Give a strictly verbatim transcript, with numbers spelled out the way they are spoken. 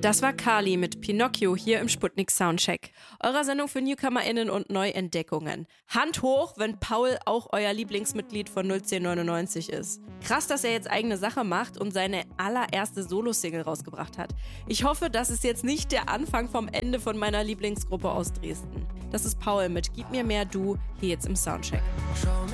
Das war Kali mit Pinocchio hier im Sputnik Soundcheck. Eurer Sendung für NewcomerInnen und Neuentdeckungen. Hand hoch, wenn Paul auch euer Lieblingsmitglied von null zehn neunundneunzig ist. Krass, dass er jetzt eigene Sache macht und seine allererste Solo-Single rausgebracht hat. Ich hoffe, das ist jetzt nicht der Anfang vom Ende von meiner Lieblingsgruppe aus Dresden. Das ist Paul mit Gib mir mehr du, hier jetzt im Soundcheck. Schau